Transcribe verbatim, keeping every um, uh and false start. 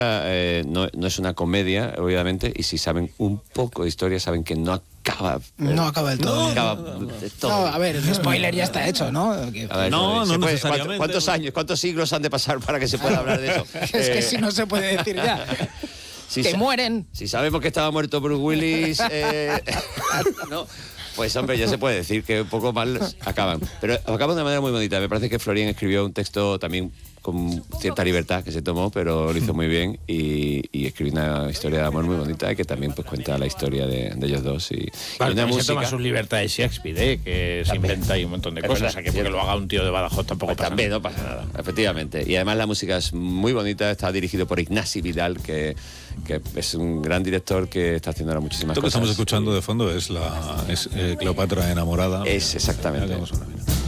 Eh, no, no es una comedia, obviamente, y si saben un poco de historia, saben que no acaba. No acaba del todo. No, bien. acaba de todo. No, a ver, el spoiler ya está hecho, ¿no? Que- A ver, No, ¿se no puede- necesariamente. ¿cuántos, cuántos años, cuántos siglos han de pasar para que se pueda hablar de eso? es que Eh, si no se puede decir ya. si que sa- mueren. Si sabemos que estaba muerto Bruce Willis, eh, ¿no? Pues hombre, ya se puede decir que un poco mal acaban. Pero acaban de manera muy bonita. Me parece que Florian escribió un texto también con cierta libertad que se tomó, pero lo hizo muy bien y, y escribió una historia de amor muy bonita que también pues cuenta la historia de, de ellos dos. Y, Vale, y una también se toma música... sus libertades Shakespeare, ¿eh? Que se También. inventa ahí un montón de Es cosas. verdad, O sea, que porque cierto. lo haga un tío de Badajoz tampoco Pues pasa también nada. no pasa nada, efectivamente. Y además la música es muy bonita, está dirigido por Ignasi Vidal, que, que es un gran director que está haciendo ahora muchísimas Esto que cosas. estamos escuchando de fondo es la es, eh, Cleopatra enamorada. Es exactamente. Mira cómo suena, mira.